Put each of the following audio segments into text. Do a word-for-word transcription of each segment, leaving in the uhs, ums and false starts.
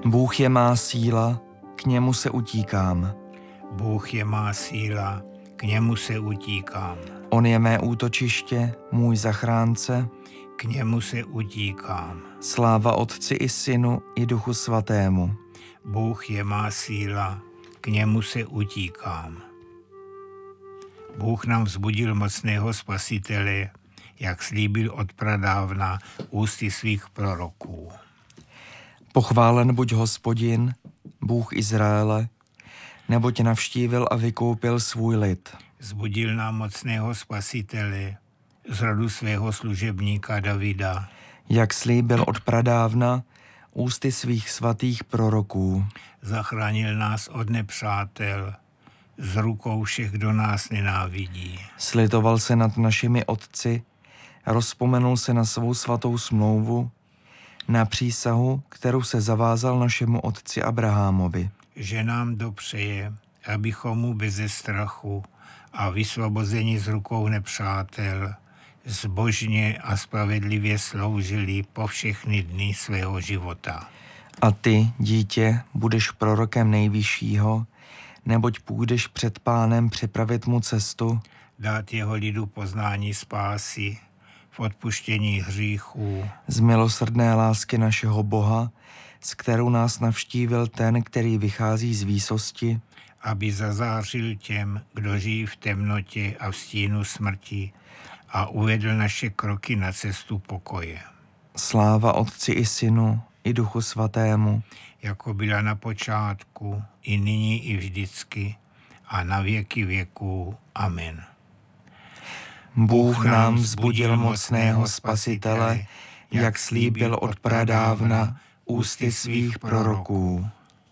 Bůh je má síla, k němu se utíkám. Bůh je má síla, k němu se utíkám. On je mé útočiště, můj zachránce. K němu se utíkám. Sláva Otci i Synu i Duchu Svatému. Bůh je má síla, k němu se utíkám. Bůh nám vzbudil mocného Spasitele, jak slíbil od pradávna ústy svých proroků. Pochválen buď Hospodin, Bůh Izraele, neboť navštívil a vykoupil svůj lid. Vzbudil nám mocného Spasitele z rodu svého služebníka Davida. Jak slíbil od pradávna ústy svých svatých proroků. Zachránil nás od nepřátel, z rukou všech, kdo nás nenávidí. Slitoval se nad našimi otci, rozpomenul se na svou svatou smlouvu, na přísahu, kterou se zavázal našemu otci Abrahamovi. Že nám dopřeje, abychom mu beze strachu a vysvobození z rukou nepřátel zbožně a spravedlivě sloužili po všechny dny svého života. A ty, dítě, budeš prorokem Nejvyššího, neboť půjdeš před Pánem připravit mu cestu, dát jeho lidu poznání spásy v odpuštění hříchů, z milosrdné lásky našeho Boha, s kterou nás navštívil ten, který vychází z výsosti, aby zazářil těm, kdo žijí v temnotě a v stínu smrti, a uvedl naše kroky na cestu pokoje. Sláva Otci i Synu i Duchu Svatému, jako byla na počátku, i nyní, i vždycky, a na věky věků. Amen. Bůh nám vzbudil mocného Spasitele, jak slíbil od pradávna ústy svých proroků.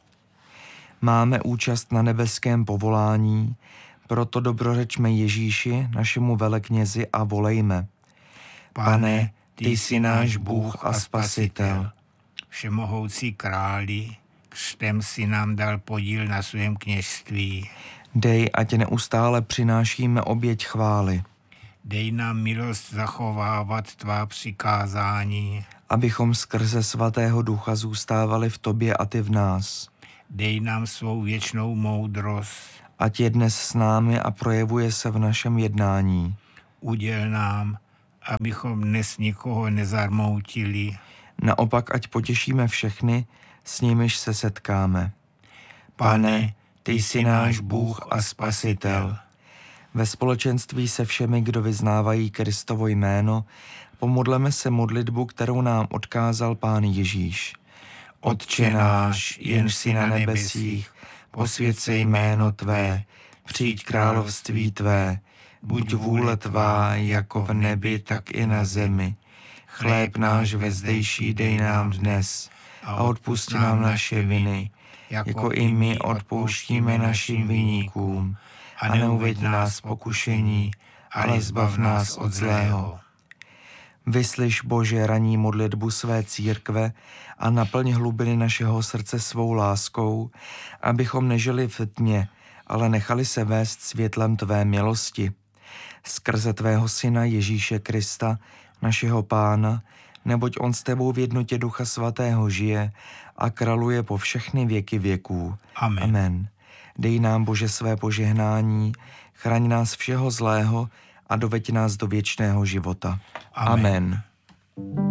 Máme účast na nebeském povolání, proto dobrořečme Ježíši, našemu veleknězi, a volejme: Pane, ty jsi náš Bůh a Spasitel. Všemohoucí králi, křtem si nám dal podíl na svém kněžství. Dej, ať neustále přinášíme oběť chvály. Dej nám milost zachovávat tvá přikázání, abychom skrze svatého Ducha zůstávali v tobě a ty v nás. Dej nám svou věčnou moudrost, ať je dnes s námi a projevuje se v našem jednání. Uděl nám, abychom dnes nikoho nezarmoutili. Naopak, ať potěšíme všechny, s nimiž se setkáme. Pane, ty jsi náš Bůh a Spasitel. Ve společenství se všemi, kdo vyznávají Kristovo jméno, pomodleme se modlitbu, kterou nám odkázal Pán Ježíš. Otče náš, jenž jsi na nebesích, posvěť se jméno tvé, přijď království tvé, buď vůle tvá jako v nebi, tak i na zemi. Chléb náš vezdejší dej nám dnes a odpusť nám naše viny, jako i my odpouštíme našim viníkům. A neuveď nás pokušení, ale zbav nás od zlého. Vyslyš, Bože, ranní modlitbu své církve a naplň hlubiny našeho srdce svou láskou, abychom nežili v tmě, ale nechali se vést světlem tvé milosti. Skrze tvého Syna Ježíše Krista, našeho Pána, neboť on s tebou v jednotě Ducha Svatého žije a králuje po všechny věky věků. Amen. Amen. Dej nám, Bože, své požehnání, chraň nás všeho zlého a doveď nás do věčného života. Amen. Amen.